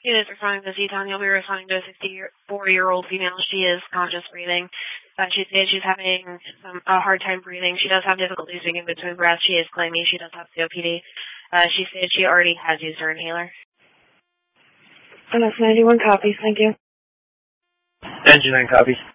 It is responding to Zeton. You'll be responding to a 64-year-old female. She is conscious breathing. She says she's having a hard time breathing. She does have difficulty speaking between breaths. She is claiming she does have COPD. She said she already has used her inhaler. NS91 copies. Thank you. Engine 9 copies.